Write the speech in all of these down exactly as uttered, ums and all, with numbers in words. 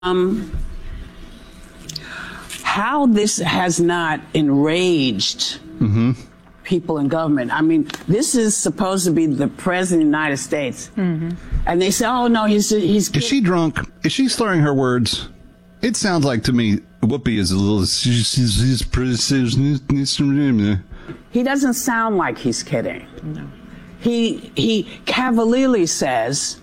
Um, how this has not enraged mm-hmm. people in government. I mean, this is supposed to be the president of the United States. Mm-hmm. And they say, oh, no, he's... he's Is she drunk? Is she slurring her words? It sounds like to me, Whoopi is a little... He doesn't sound like he's kidding. No. He, he cavalierly says,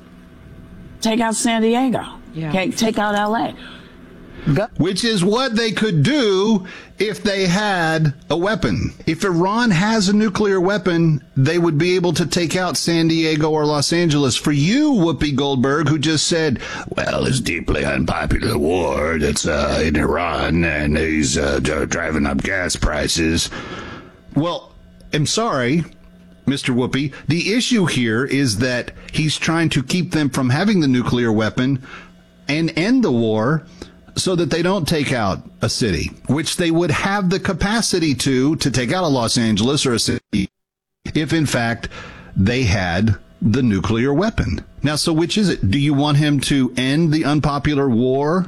take out San Diego. Yeah. Okay, take out L A. Go. Which is what they could do if they had a weapon. If Iran has a nuclear weapon, they would be able to take out San Diego or Los Angeles. For you, Whoopi Goldberg, who just said, well, it's deeply unpopular war that's uh, in Iran, and he's uh, driving up gas prices. Well, I'm sorry, Mister Whoopi. The issue here is that he's trying to keep them from having the nuclear weapon and end the war so that they don't take out a city, which they would have the capacity to, to take out a Los Angeles or a city if, in fact, they had the nuclear weapon. Now, so which is it? Do you want him to end the unpopular war?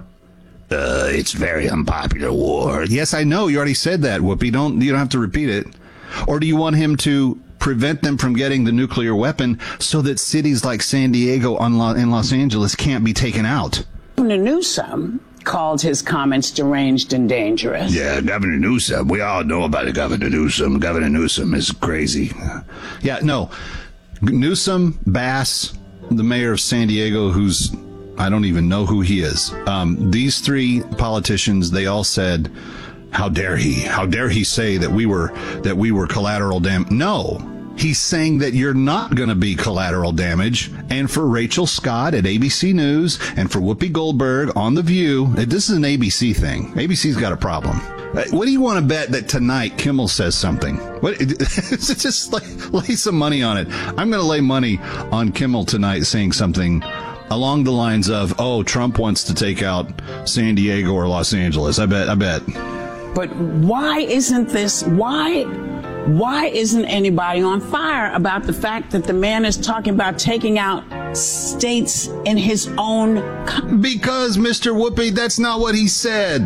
Uh, it's very unpopular war. Yes, I know. You already said that, Whoopi. Don't, you don't have to repeat it. Or do you want him to prevent them from getting the nuclear weapon so that cities like San Diego and Los Angeles can't be taken out? Governor Newsom called his comments deranged and dangerous. Yeah, Governor Newsom. We all know about it, Governor Newsom. Governor Newsom is crazy. Yeah, no. Newsom, Bass, the mayor of San Diego, who's, I don't even know who he is. Um, these three politicians, they all said, how dare he? How dare he say that we were, that we were collateral damage? No. He's saying that you're not going to be collateral damage. And for Rachel Scott at A B C News and for Whoopi Goldberg on The View, this is an A B C thing. A B C's got a problem. What do you want to bet that tonight Kimmel says something? What? Just lay, lay some money on it. I'm going to lay money on Kimmel tonight saying something along the lines of, oh, Trump wants to take out San Diego or Los Angeles. I bet, I bet. But why isn't this, why... Why isn't anybody on fire about the fact that the man is talking about taking out states in his own country? Because, Mister Whoopi, that's not what he said.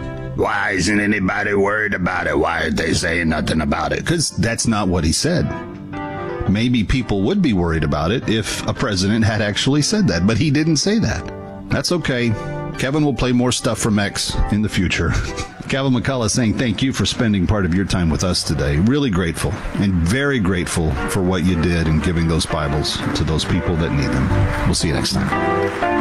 Why isn't anybody worried about it? Why aren't they saying nothing about it? Because that's not what he said. Maybe people would be worried about it if a president had actually said that, but he didn't say that. That's okay. Kevin will play more stuff from X in the future. Kevin McCullough saying thank you for spending part of your time with us today. Really grateful and very grateful for what you did in giving those Bibles to those people that need them. We'll see you next time.